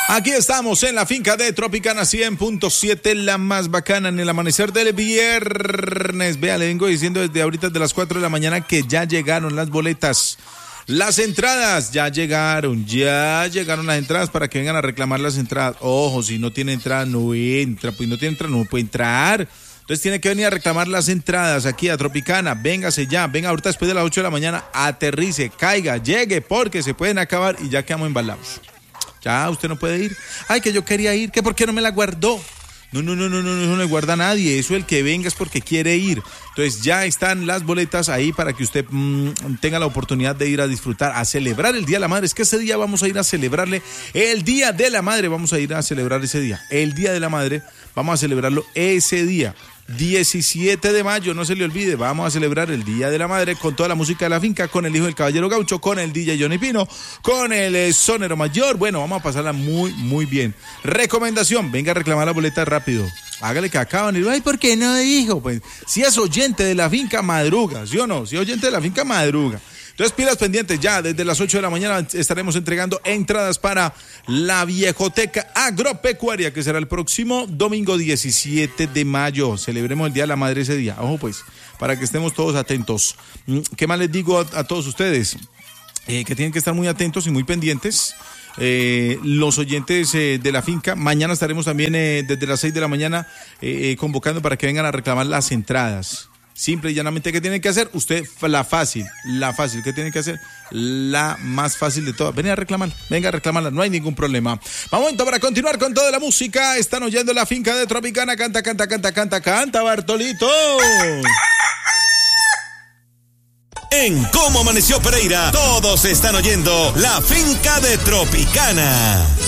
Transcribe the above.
Aquí estamos en la finca de Tropicana 100.7, la más bacana en el amanecer del viernes. Vea, le vengo diciendo desde ahorita de las 4 de la mañana que ya llegaron las boletas. Las entradas ya llegaron las entradas para que vengan a reclamar las entradas. Ojo, si no tiene entrada no entra, pues no tiene entrada no puede entrar. Entonces tiene que venir a reclamar las entradas aquí a Tropicana. Véngase ya, venga ahorita después de las 8 de la mañana, aterrice, caiga, llegue, porque se pueden acabar y ya quedamos embalados. Ya, usted no puede ir. Ay, que yo quería ir, que por qué no me la guardó. No, eso no le guarda a nadie. Eso el que venga es porque quiere ir. Entonces ya están las boletas ahí para que usted tenga la oportunidad de ir a disfrutar, a celebrar el Día de la Madre. Es que ese día vamos a ir a celebrarle el Día de la Madre. Vamos a ir a celebrar ese día. El Día de la Madre, vamos a celebrarlo ese día. 17 de mayo, no se le olvide, vamos a celebrar el Día de la Madre con toda la música de la finca, con el hijo del caballero gaucho, con el DJ Johnny Pino, con el sonero mayor. Bueno, vamos a pasarla muy bien. Recomendación, venga a reclamar la boleta rápido. Hágale que acaban y ay, ¿por qué no dijo? Pues si es oyente de la finca, madruga, ¿sí o no? Si es oyente de la finca, madruga. Entonces, pilas pendientes, ya desde las 8 de la mañana estaremos entregando entradas para la Viejoteca Agropecuaria, que será el próximo domingo 17 de mayo. Celebremos el Día de la Madre ese día. Ojo pues, para que estemos todos atentos. ¿Qué más les digo a todos ustedes? Que tienen que estar muy atentos y muy pendientes. Los oyentes de la finca, mañana estaremos también desde las 6 de la mañana convocando para que vengan a reclamar las entradas. Simple y llanamente, ¿qué tiene que hacer? Usted, la fácil, ¿qué tiene que hacer? La más fácil de todas. Venga a reclamarla, no hay ningún problema. Momento para continuar con toda la música. Están oyendo la finca de Tropicana. Canta, Bartolito. En Cómo Amaneció Pereira, todos están oyendo la finca de Tropicana.